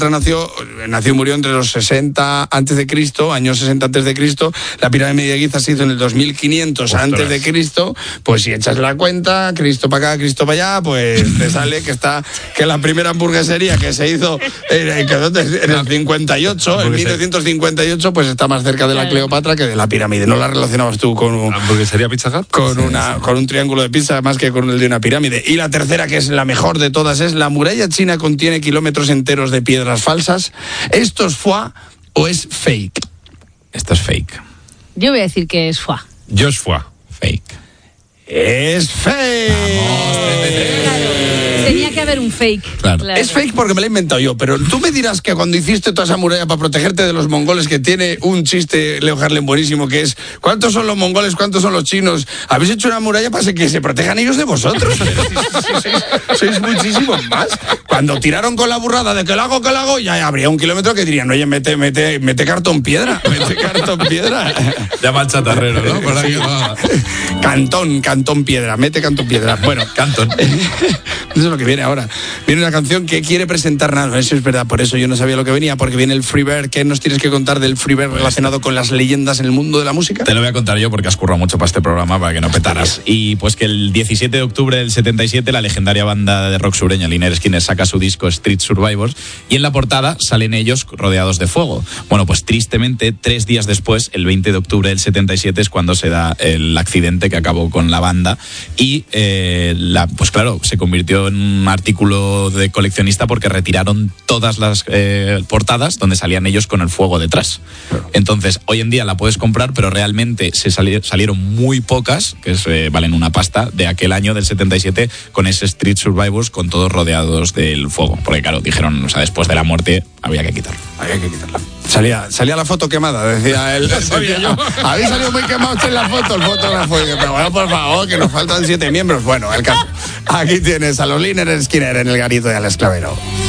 nació y murió entre los 60 a.C., años 60 a.C. La pirámide de Giza se hizo en el 2500 a.C. Pues si echas la cuenta, Cristo para acá, Cristo para allá, pues te sale que la primera hamburguesería que se hizo en el 58, en 1958, pues está más cerca de la Cleopatra que de la pirámide. ¿No la relacionabas tú con un... hamburguesería Pizza Hut? Con un triángulo de pizza más que con el de una pirámide. Y la tercera, que es la mejor de todas, es: la muralla china contiene kilómetros enteros de piedras falsas. ¿Esto es foie o es fake? Esto es fake. Yo voy a decir que es foie. Yo es foie. Fake. Es fake. Tenía que haber un fake. Claro. Es fake porque me lo he inventado yo, pero tú me dirás que cuando hiciste toda esa muralla para protegerte de los mongoles, que tiene un chiste, Leo Harlem, buenísimo, que es: ¿cuántos son los mongoles? ¿Cuántos son los chinos? Habéis hecho una muralla para que se protejan ellos de vosotros. Sois muchísimos más. Cuando tiraron con la burrada de que lo hago, ya habría un kilómetro que dirían: oye, mete cartón piedra, mete cartón piedra. Llama al chatarrero, ¿no? Por ahí va. Cantón piedra, mete cantón piedra. Bueno, Cantón. Eso es lo que viene ahora. Viene una canción que quiere presentar nada. Eso es verdad, por eso yo no sabía lo que venía, porque viene el Freebird. ¿Qué nos tienes que contar del Freebird relacionado con las leyendas en el mundo de la música? Te lo voy a contar yo porque has currado mucho para este programa para que no petaras. Y pues que el 17 de octubre del 77 la legendaria banda de rock sureña Lynyrd Skynyrd saca su disco Street Survivors y en la portada salen ellos rodeados de fuego. Bueno, pues tristemente 3 días después, el 20 de octubre del 77, es cuando se da el accidente que acabó con la banda y pues claro, se convirtió en un artículo de coleccionista porque retiraron todas las portadas donde salían ellos con el fuego detrás. Entonces, hoy en día la puedes comprar, pero realmente salieron muy pocas, que valen una pasta, de aquel año del 77, con ese Street Survivors, con todos rodeados del fuego. Porque claro, dijeron, después de la muerte había que quitarlo. Había que quitarla. Salía la foto quemada, decía él. Habéis salido muy quemados en la foto, el fotógrafo. Pero bueno, por favor, que nos faltan 7 miembros. Bueno, el caso. Aquí tienes a los Lynyrd Skynyrd en el garito de Alex Clavero.